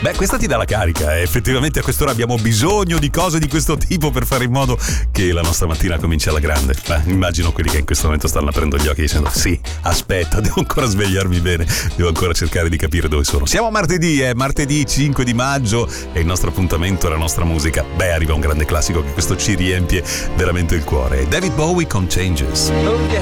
Beh, questa ti dà la carica, effettivamente a quest'ora abbiamo bisogno di cose di questo tipo per fare in modo che la nostra mattina cominci alla grande. Immagino quelli che in questo momento stanno aprendo gli occhi dicendo sì, aspetta, devo ancora svegliarmi bene, devo ancora cercare di capire dove sono. Siamo martedì 5 di maggio e il nostro appuntamento è la nostra musica. Beh, arriva un grande classico che questo ci riempie veramente il cuore. David Bowie con Changes. Move your